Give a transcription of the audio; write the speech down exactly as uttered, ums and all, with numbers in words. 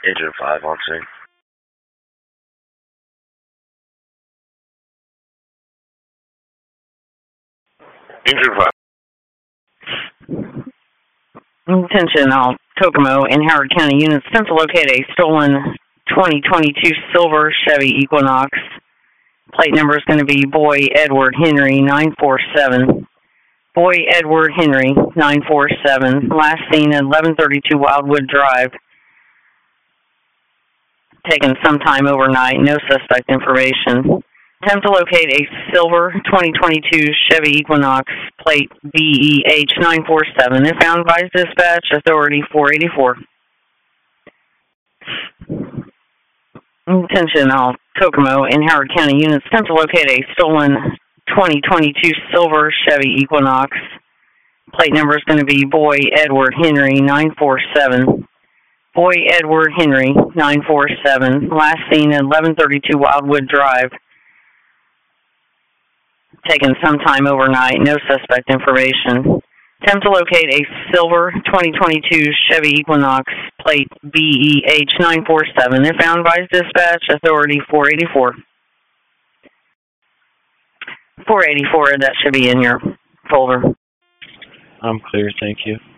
Agent five on scene. Agent five. Attention, all Kokomo and Howard County units attempt to locate a stolen twenty twenty-two silver Chevy Equinox. Plate number is going to be Boy Edward Henry nine four seven. Boy Edward Henry nine four seven. Last seen at eleven thirty-two Wildwood Drive. Taken sometime overnight. No suspect information. Attempt to locate a silver twenty twenty-two Chevy Equinox, plate B E H nine four seven. If found by dispatch, authority four eighty-four. Attention, all Kokomo and Howard County units attempt to locate a stolen twenty twenty-two silver Chevy Equinox. Plate number is going to be Boy Edward Henry nine four seven. Boy Edward Henry nine four seven. Last seen at eleven thirty-two Wildwood Drive. Taken sometime overnight. No suspect information. Attempt to locate a silver twenty twenty-two Chevy Equinox, plate B E H nine four seven. If found by dispatch, authority four eighty-four. four eighty-four, that should be in your folder. I'm clear, thank you.